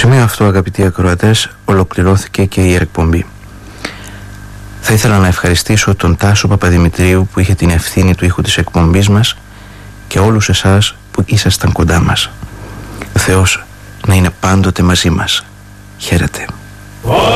σημείο αυτό, αγαπητοί ακροατές, ολοκληρώθηκε και η εκπομπή. Θα ήθελα να ευχαριστήσω τον Τάσο Παπαδημητρίου που είχε την ευθύνη του ήχου της εκπομπής μας και όλους εσάς που ήσασταν κοντά μας. Ο Θεός να είναι πάντοτε μαζί μας. Χαίρετε.